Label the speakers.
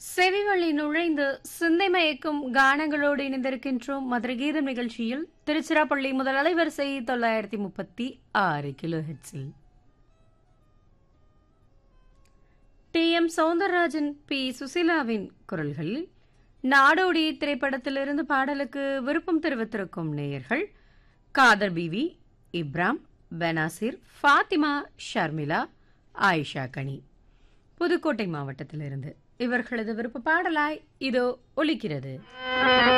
Speaker 1: செவிவழி நுழைந்து சிந்தை மயக்கும் கானங்களோடு இணைந்திருக்கின்றோம். மதுரை கீதம் நிகழ்ச்சியில் திருச்சிராப்பள்ளி முதல் அலைவரிசை 936 கிலோ ஹெட்ஸில் டி.எம். சௌந்தரராஜன், பி. சுசீலாவின் குரல்களில் நாடோடி திரைப்படத்திலிருந்து பாடலுக்கு விருப்பம் தெரிவித்திருக்கும் நேயர்கள் காதர் பிவி, இப்ராம், பெனாசிர், ஃபாத்திமா, ஷர்மிளா, ஆயிஷா கனி, புதுக்கோட்டை மாவட்டத்திலிருந்து. இவர்களது விருப்ப பாடலாய் இதோ ஒலிக்கிறது.